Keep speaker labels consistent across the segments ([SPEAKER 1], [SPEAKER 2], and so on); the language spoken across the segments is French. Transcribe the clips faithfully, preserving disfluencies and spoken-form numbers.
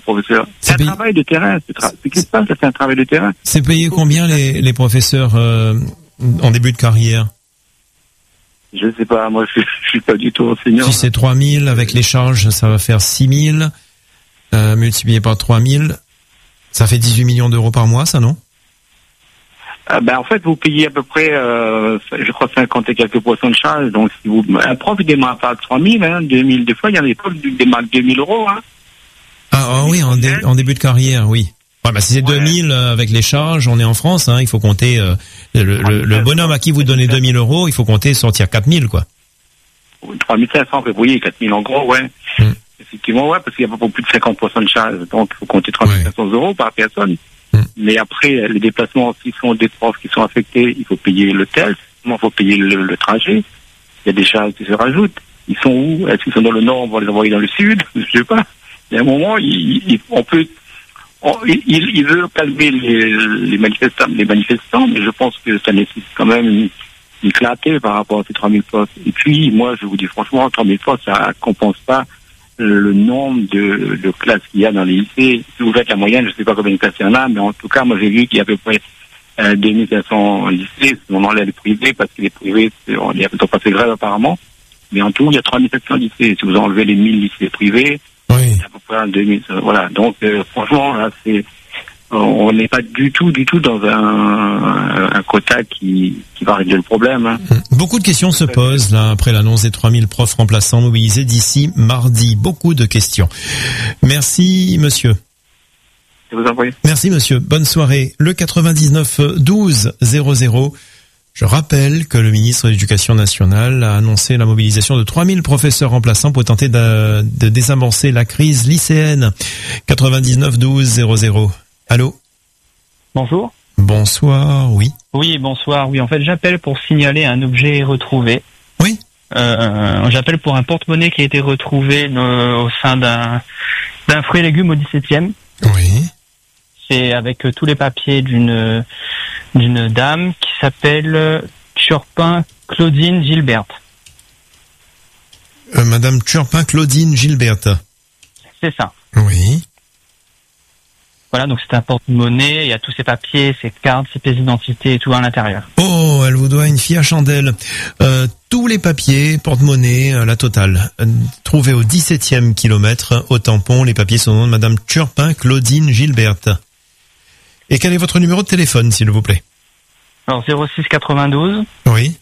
[SPEAKER 1] professeurs. C'est, c'est un payé... travail de terrain. C'est, tra... c'est, c'est, ça, c'est un travail de terrain.
[SPEAKER 2] C'est payé combien les, les professeurs euh, en début de carrière?
[SPEAKER 1] Je sais pas, moi je, je suis pas du tout enseignant.
[SPEAKER 2] Si c'est trois mille, avec les charges, ça va faire six mille, euh, multiplié par trois mille, ça fait dix-huit millions d'euros par mois, ça, non?
[SPEAKER 1] Ah ben, en fait, vous payez à peu près, euh, je crois, cinquante et quelques pourcents de charges. Donc, si vous, un prof, il démarre pas à trois mille, hein, deux mille, des fois, il y a des profs qui démarrent deux mille euros, hein.
[SPEAKER 2] Ah, ah oui, en, dé, en début de carrière, oui. Ouais, bah, si c'est ouais. deux mille euh, avec les charges, on est en France, hein, il faut compter, euh, le, le, le bonhomme à qui vous donnez deux mille euros, il faut compter sortir quatre mille, quoi.
[SPEAKER 1] trois mille cinq cents, vous voyez, quatre mille en gros, ouais. Hum. Effectivement, ouais, parce qu'il y a pas plus de cinquante pour cent de charges. Donc, il faut compter trois mille cinq cents ouais. euros par personne. Hum. Mais après, les déplacements, s'ils sont des profs qui sont affectés, il faut payer l'hôtel, il faut payer le, le trajet. Il y a des charges qui se rajoutent. Ils sont où? Est-ce qu'ils sont dans le nord? On va les envoyer dans le sud? Je sais pas. Il y a un moment, il, il, on peut, on, il, il veut calmer les, les manifestants, les manifestants, mais je pense que ça nécessite quand même une, une clarté par rapport à ces trois mille postes. Et puis, moi, je vous dis franchement, trois mille postes, ça compense pas le, le nombre de, de classes qu'il y a dans les lycées. Si vous faites la moyenne, je sais pas combien de classes il y en a, mais en tout cas, moi, j'ai vu qu'il y a à peu près euh, deux mille cinq cents lycées. On enlève les privés, parce que les privés, on y a pas fait grève apparemment. Mais en tout, il y a trois mille sept cents lycées. Si vous enlevez les mille lycées privés, oui. Il y a à peu près deux mille. Voilà. Donc, euh, franchement, là, c'est, on n'est pas du tout, du tout dans un, un quota qui, qui va régler le problème. Hein.
[SPEAKER 2] Beaucoup de questions se posent, là, après l'annonce des trois mille profs remplaçants mobilisés d'ici mardi. Beaucoup de questions. Merci, monsieur.
[SPEAKER 1] Je vous en prie.
[SPEAKER 2] Merci, monsieur. Bonne soirée. Le quatre-vingt-dix-neuf douze zéro zéro. Je rappelle que le ministre de l'Éducation nationale a annoncé la mobilisation de trois mille professeurs remplaçants pour tenter de, de désamorcer la crise lycéenne. quatre-vingt-dix-neuf douze zéro zéro. Allô?
[SPEAKER 3] Bonjour.
[SPEAKER 2] Bonsoir, oui.
[SPEAKER 3] Oui, bonsoir. Oui, en fait, j'appelle pour signaler un objet retrouvé.
[SPEAKER 2] Oui.
[SPEAKER 3] Euh, j'appelle pour un porte-monnaie qui a été retrouvé euh, au sein d'un, d'un fruit et légumes au dix-septième.
[SPEAKER 2] Oui.
[SPEAKER 3] C'est avec euh, tous les papiers d'une d'une dame qui s'appelle Turpin Claudine Gilbert.
[SPEAKER 2] Euh, Madame Turpin Claudine Gilbert.
[SPEAKER 3] C'est ça.
[SPEAKER 2] Oui.
[SPEAKER 3] Voilà, donc c'est un porte-monnaie, il y a tous ses papiers, ses cartes, ses pièces d'identité et tout à l'intérieur.
[SPEAKER 2] Oh, elle vous doit une fille à chandelle. Euh, tous les papiers, porte-monnaie, euh, la totale. Euh, trouvés au dix-septième kilomètre, au tampon, les papiers sont au nom de Madame Turpin Claudine Gilbert. Et quel est votre numéro de téléphone, s'il vous plaît?
[SPEAKER 3] Alors, zéro six quatre-vingt-douze.
[SPEAKER 2] Oui.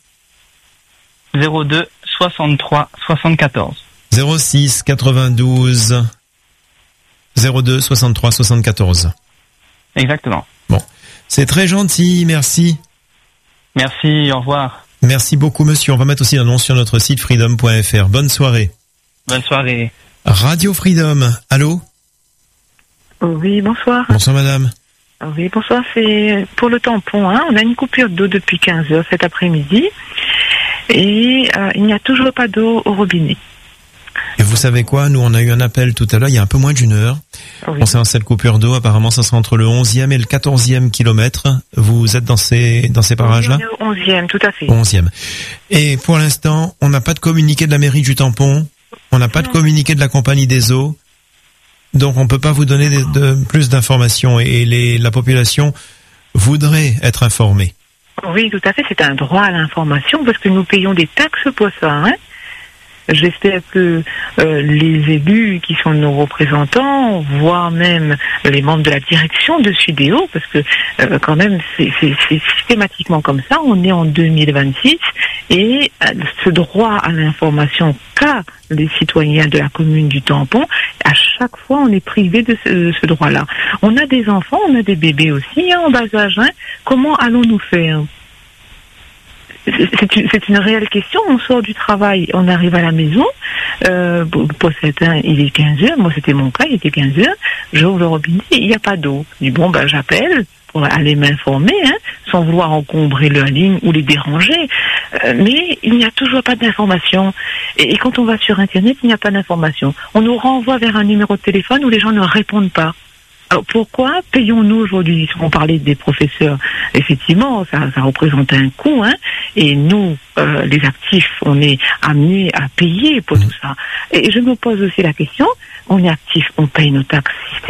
[SPEAKER 3] zéro deux soixante-trois soixante-quatorze.
[SPEAKER 2] zéro six quatre-vingt-douze. zéro deux soixante-trois soixante-quatorze.
[SPEAKER 3] Exactement.
[SPEAKER 2] Bon. C'est très gentil, merci.
[SPEAKER 3] Merci, au revoir.
[SPEAKER 2] Merci beaucoup, monsieur. On va mettre aussi l'annonce sur notre site freedom point f r. Bonne soirée.
[SPEAKER 3] Bonne soirée.
[SPEAKER 2] Radio Freedom. Allô?
[SPEAKER 4] Oui, bonsoir.
[SPEAKER 2] Bonsoir, madame.
[SPEAKER 4] Oui, bonsoir. C'est pour le tampon, hein. On a une coupure d'eau depuis quinze heures cet après-midi. Et euh, il n'y a toujours pas d'eau au robinet.
[SPEAKER 2] Et vous savez quoi? Nous, on a eu un appel tout à l'heure, il y a un peu moins d'une heure. Oui. Concernant cette coupure d'eau, apparemment, ça sera entre le onzième et le quatorzième kilomètre. Vous êtes dans ces, dans ces parages-là?
[SPEAKER 4] Oui, on est au onzième, tout à fait.
[SPEAKER 2] onzième. Et pour l'instant, on n'a pas de communiqué de la mairie du tampon. On n'a pas non. de communiqué de la compagnie des eaux. Donc, on peut pas vous donner de, de plus d'informations. Et les, la population voudrait être informée.
[SPEAKER 4] Oui, tout à fait. C'est un droit à l'information parce que nous payons des taxes pour ça, hein. J'espère que euh, les élus qui sont nos représentants, voire même les membres de la direction de Sudéo, parce que euh, quand même c'est, c'est, c'est systématiquement comme ça, on est en deux mille vingt-six et euh, ce droit à l'information qu'a les citoyens de la commune du Tampon, à chaque fois on est privé de ce, de ce droit-là. On a des enfants, on a des bébés aussi hein, en bas âge, hein. Comment allons-nous faire ? C'est une, c'est une réelle question. On sort du travail, on arrive à la maison. Euh, pour certains, il est quinze heures. Moi, c'était mon cas, il était quinze heures. J'ouvre le robinet, il n'y a pas d'eau. Je dis, bon, ben, j'appelle pour aller m'informer, hein, sans vouloir encombrer leur ligne ou les déranger. Euh, mais il n'y a toujours pas d'information. Et, et quand on va sur Internet, il n'y a pas d'information. On nous renvoie vers un numéro de téléphone où les gens ne répondent pas. Alors pourquoi payons-nous aujourd'hui? On parlait des professeurs, effectivement, ça, ça représente un coût, hein, et nous, euh, les actifs, on est amenés à payer pour tout ça. Et je me pose aussi la question, on est actifs, on paye nos taxes